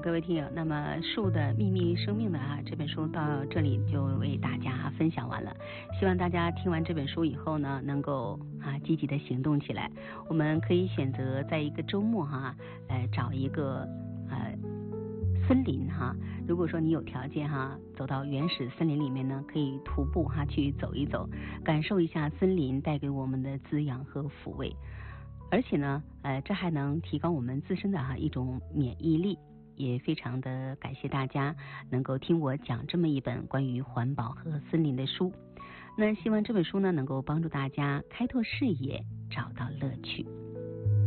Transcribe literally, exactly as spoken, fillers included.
各位听友，那么《树的秘密生命》的啊这本书到这里就为大家分享完了。希望大家听完这本书以后呢，能够啊积极的行动起来。我们可以选择在一个周末哈，呃找一个呃森林哈。如果说你有条件哈，走到原始森林里面呢，可以徒步哈去走一走，感受一下森林带给我们的滋养和抚慰。而且呢，呃，这还能提高我们自身的哈一种免疫力。也非常的感谢大家能够听我讲这么一本关于环保和森林的书。那希望这本书呢能够帮助大家开拓视野，找到乐趣。